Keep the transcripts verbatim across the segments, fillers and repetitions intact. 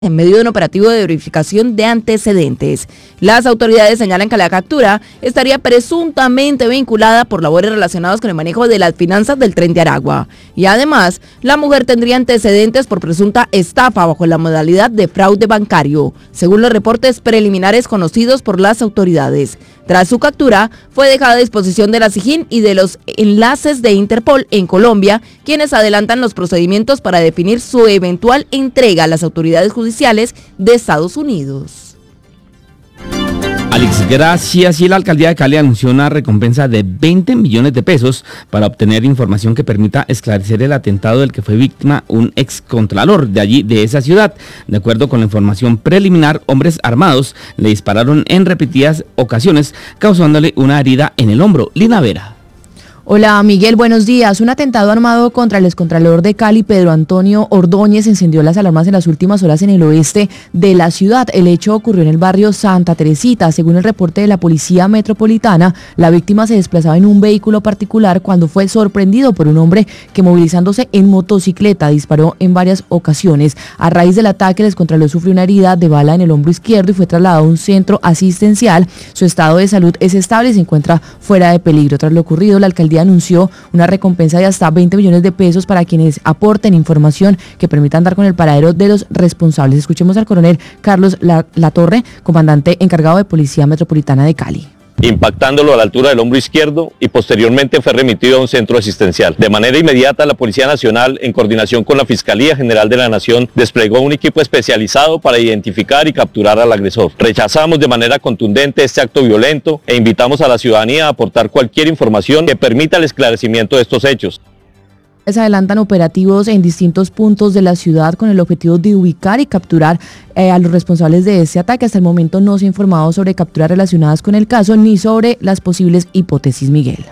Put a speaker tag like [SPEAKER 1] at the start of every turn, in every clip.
[SPEAKER 1] en medio de un operativo de verificación de antecedentes. Las autoridades señalan que la captura estaría presuntamente vinculada por labores relacionadas con el manejo de las finanzas del Tren de Aragua. Y además, la mujer tendría antecedentes por presunta estafa bajo la modalidad de fraude bancario, según los reportes preliminares conocidos por las autoridades. Tras su captura, fue dejada a disposición de la SIJIN y de los enlaces de Interpol en Colombia, quienes adelantan los procedimientos para definir su eventual entrega a las autoridades judiciales de Estados Unidos.
[SPEAKER 2] Alex, gracias. Y la alcaldía de Cali anunció una recompensa de veinte millones de pesos para obtener información que permita esclarecer el atentado del que fue víctima un excontralor de allí, de esa ciudad. De acuerdo con la información preliminar, hombres armados le dispararon en repetidas ocasiones, causándole una herida en el hombro. Lina Vera.
[SPEAKER 3] Hola Miguel, buenos días. Un atentado armado contra el excontralor de Cali, Pedro Antonio Ordóñez, encendió las alarmas en las últimas horas en el oeste de la ciudad. El hecho ocurrió en el barrio Santa Teresita. Según el reporte de la Policía Metropolitana, la víctima se desplazaba en un vehículo particular cuando fue sorprendido por un hombre que, movilizándose en motocicleta, disparó en varias ocasiones. A raíz del ataque, el excontralor sufrió una herida de bala en el hombro izquierdo y fue trasladado a un centro asistencial. Su estado de salud es estable y se encuentra fuera de peligro. Tras lo ocurrido, la alcaldía anunció una recompensa de hasta veinte millones de pesos para quienes aporten información que permitan dar con el paradero de los responsables. Escuchemos al coronel Carlos Latorre, comandante encargado de Policía Metropolitana de Cali.
[SPEAKER 4] Impactándolo a la altura del hombro izquierdo y posteriormente fue remitido a un centro asistencial. De manera inmediata, la Policía Nacional, en coordinación con la Fiscalía General de la Nación, desplegó un equipo especializado para identificar y capturar al agresor. Rechazamos de manera contundente este acto violento e invitamos a la ciudadanía a aportar cualquier información que permita el esclarecimiento de estos hechos.
[SPEAKER 3] Se adelantan operativos en distintos puntos de la ciudad con el objetivo de ubicar y capturar eh, a los responsables de este ataque. Hasta el momento no se ha informado sobre capturas relacionadas con el caso ni sobre las posibles hipótesis, Miguel.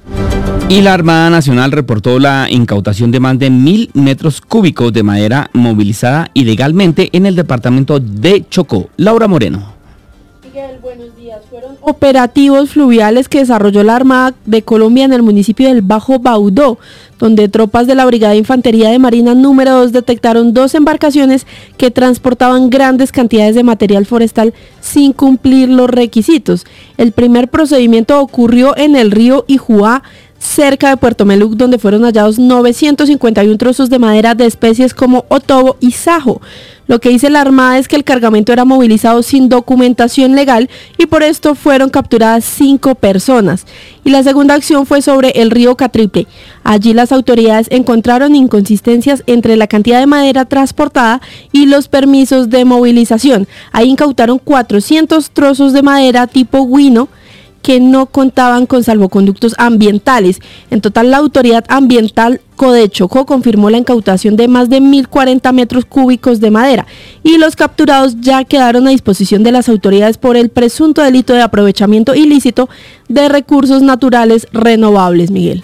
[SPEAKER 2] Y la Armada Nacional reportó la incautación de más de mil metros cúbicos de madera movilizada ilegalmente en el departamento de Chocó. Laura Moreno.
[SPEAKER 5] Miguel, buenos días. Fueron operativos fluviales que desarrolló la Armada de Colombia en el municipio del Bajo Baudó, donde tropas de la Brigada de Infantería de Marina número dos detectaron dos embarcaciones que transportaban grandes cantidades de material forestal sin cumplir los requisitos. El primer procedimiento ocurrió en el río Ijuá, cerca de Puerto Meluc, donde fueron hallados novecientos cincuenta y uno trozos de madera de especies como otobo y sajo. Lo que dice la Armada es que el cargamento era movilizado sin documentación legal y por esto fueron capturadas cinco personas. Y la segunda acción fue sobre el río Catriple. Allí las autoridades encontraron inconsistencias entre la cantidad de madera transportada y los permisos de movilización. Ahí incautaron cuatrocientos trozos de madera tipo guino que no contaban con salvoconductos ambientales. En total, la autoridad ambiental Codechocó confirmó la incautación de más de mil cuarenta metros cúbicos de madera y los capturados ya quedaron a disposición de las autoridades por el presunto delito de aprovechamiento ilícito de recursos naturales renovables, Miguel.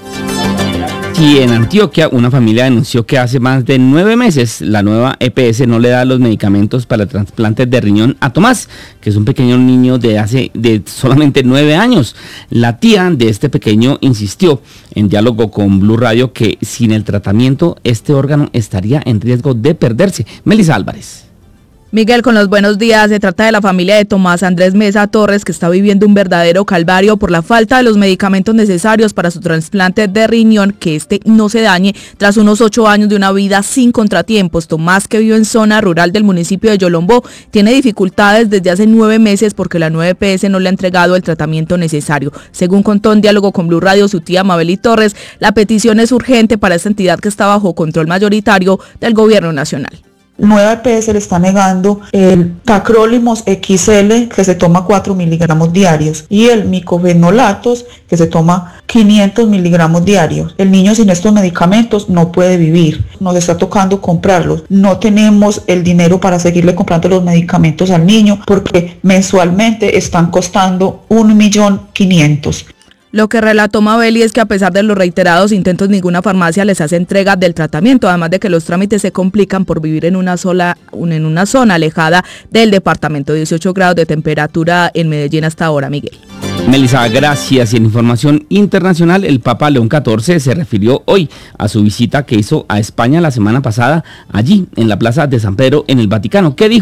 [SPEAKER 2] Y en Antioquia, una familia denunció que hace más de nueve meses la nueva E P S no le da los medicamentos para trasplantes de riñón a Tomás, que es un pequeño niño de hace de solamente nueve años. La tía de este pequeño insistió en diálogo con Blue Radio que sin el tratamiento este órgano estaría en riesgo de perderse. Melissa Álvarez.
[SPEAKER 1] Miguel, con los buenos días. Se trata de la familia de Tomás Andrés Mesa Torres, que está viviendo un verdadero calvario por la falta de los medicamentos necesarios para su trasplante de riñón, que este no se dañe tras unos ocho años de una vida sin contratiempos. Tomás, que vive en zona rural del municipio de Yolombó, tiene dificultades desde hace nueve meses porque la nueva E P S no le ha entregado el tratamiento necesario. Según contó en diálogo con Blue Radio su tía Mabeli Torres, la petición es urgente para esta entidad que está bajo control mayoritario del gobierno nacional.
[SPEAKER 6] Nueva E P S le está negando el tacrolimus X L, que se toma cuatro miligramos diarios, y el micofenolatos, que se toma quinientos miligramos diarios. El niño sin estos medicamentos no puede vivir. Nos está tocando comprarlos. No tenemos el dinero para seguirle comprando los medicamentos al niño porque mensualmente están costando un millón quinientos.
[SPEAKER 1] Lo que relató Mabeli es que a pesar de los reiterados intentos, ninguna farmacia les hace entrega del tratamiento, además de que los trámites se complican por vivir en una sola, en una zona alejada del departamento. dieciocho grados de temperatura en Medellín hasta ahora, Miguel.
[SPEAKER 2] Melissa, gracias. Y en información internacional, el Papa León catorce se refirió hoy a su visita que hizo a España la semana pasada, allí en la Plaza de San Pedro en el Vaticano. ¿Qué dijo?